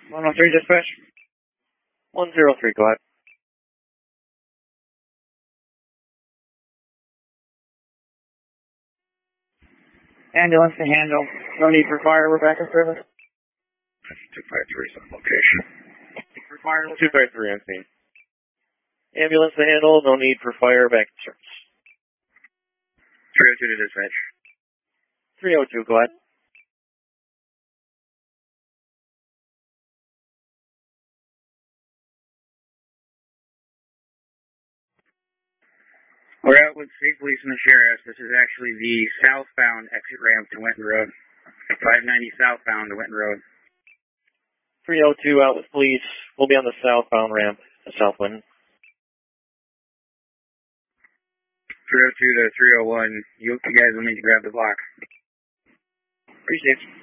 103 dispatch. 103, go ahead. Ambulance to handle. No need for fire. We're back in service. 253 is on location. For fire. 253 on scene. Ambulance to handle. No need for fire. Back in service. 302 to dispatch. 302, go ahead. We're out with State Police and the Sheriff. This is actually the southbound exit ramp to Winton Road. 590 southbound to Winton Road. 302 out with police. We'll be on the southbound ramp to South Winton. 302 to 301. You guys will need to grab the block. Appreciate it.